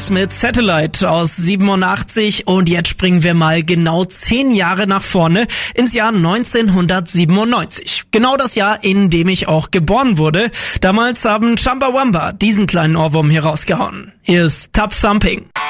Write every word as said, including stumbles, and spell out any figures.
Beatles mit Satellite aus siebenundachtzig und jetzt springen wir mal genau zehn Jahre nach vorne ins Jahr neunzehnhundertsiebenundneunzig. Genau das Jahr, in dem ich auch geboren wurde. Damals haben Chumbawamba diesen kleinen Ohrwurm hier rausgehauen. Hier ist Tub Thumping.